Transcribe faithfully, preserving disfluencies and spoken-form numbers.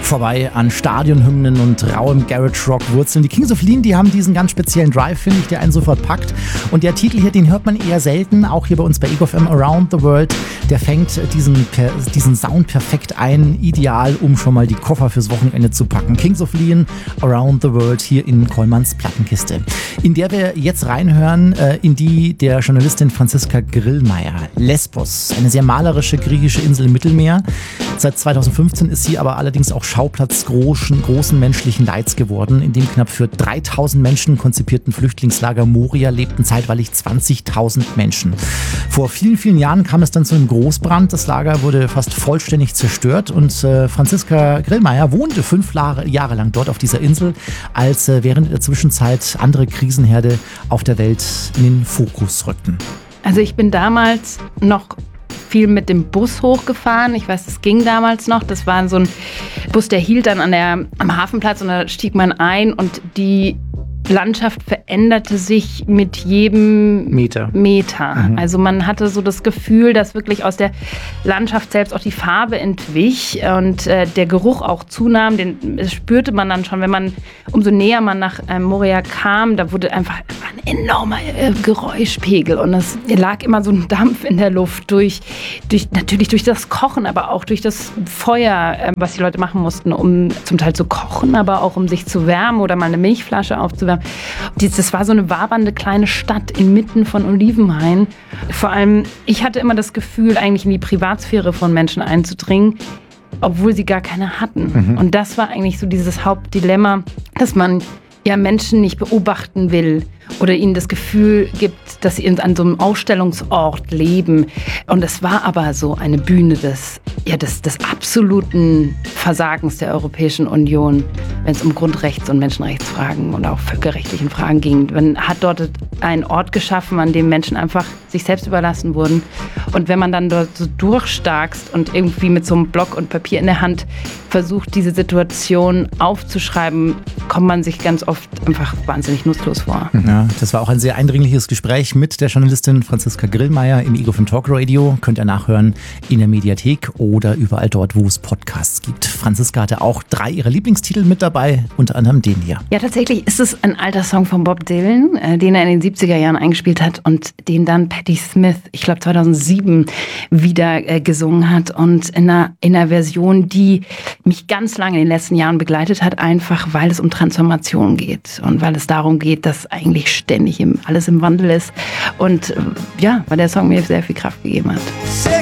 vorbei an Stadionhymnen und rauem Garage-Rock-Wurzeln. Die Kings of Leon, die haben diesen ganz speziellen Drive, finde ich, der einen sofort packt. Und der Titel hier, den hört man eher selten, auch hier bei uns bei Ego F M, Around the World. Der fängt diesen, diesen Sound perfekt ein, ideal, um schon mal die Koffer fürs Wochenende zu packen. Kings of Leon, Around the World, hier in Kollmanns Plattenkiste. In der wir jetzt reinhören, in die der Journalistin Franziska Grillmeier. Lesbos, eine sehr malerische griechische Insel im Mittelmeer. Seit zweitausendfünfzehn ist sie aber allerdings auch Schauplatz großen, großen menschlichen Leids geworden. In dem knapp für dreitausend Menschen konzipierten Flüchtlingslager Moria lebten zeitweilig zwanzigtausend Menschen. Vor vielen, vielen Jahren kam es dann zu einem Großbrand. Das Lager wurde fast vollständig zerstört und äh, Franziska Grillmeier wohnte fünf Jahre lang dort auf dieser Insel, als äh, während der Zwischenzeit andere Krisenherde auf der Welt in den Fokus rückten. Also ich bin damals noch viel mit dem Bus hochgefahren. Ich weiß, das ging damals noch. Das war so ein Bus, der hielt dann an der, am Hafenplatz und da stieg man ein und die Landschaft veränderte sich mit jedem Meter. Meter. Mhm. Also man hatte so das Gefühl, dass wirklich aus der Landschaft selbst auch die Farbe entwich und äh, der Geruch auch zunahm. Den das spürte man dann schon, wenn man umso näher man nach äh, Moria kam, da wurde einfach ein enormer äh, Geräuschpegel und es lag immer so ein Dampf in der Luft durch, durch natürlich durch das Kochen, aber auch durch das Feuer, äh, was die Leute machen mussten, um zum Teil zu kochen, aber auch um sich zu wärmen oder mal eine Milchflasche aufzuwärmen. Das war so eine wabernde kleine Stadt inmitten von Olivenhain. Vor allem, ich hatte immer das Gefühl, eigentlich in die Privatsphäre von Menschen einzudringen, obwohl sie gar keine hatten. Mhm. Und das war eigentlich so dieses Hauptdilemma, dass man ja Menschen nicht beobachten will oder ihnen das Gefühl gibt, dass sie an so einem Ausstellungsort leben. Und es war aber so eine Bühne des, ja, des, des absoluten Versagens der Europäischen Union, wenn es um Grundrechts- und Menschenrechtsfragen und auch völkerrechtlichen Fragen ging. Man hat dort einen Ort geschaffen, an dem Menschen einfach sich selbst überlassen wurden. Und wenn man dann dort so durchstarkst und irgendwie mit so einem Block und Papier in der Hand versucht, diese Situation aufzuschreiben, kommt man sich ganz oft einfach wahnsinnig nutzlos vor. Ja, das war auch ein sehr eindringliches Gespräch mit der Journalistin Franziska Grillmeier im Ego von Talk Radio. Könnt ihr nachhören in der Mediathek oder überall dort, wo es Podcasts gibt. Franziska hatte auch drei ihrer Lieblingstitel mit dabei, unter anderem den hier. Ja, tatsächlich ist es ein alter Song von Bob Dylan, äh, den er in den siebziger Jahren eingespielt hat und den dann Patti Smith, ich glaube zweitausendsieben, wieder äh, gesungen hat und in einer, in einer Version, die mich ganz lange in den letzten Jahren begleitet hat, einfach weil es um Transformation geht und weil es darum geht, dass eigentlich ständig im, alles im Wandel ist und äh, ja, weil der Song mir sehr viel Kraft gegeben hat.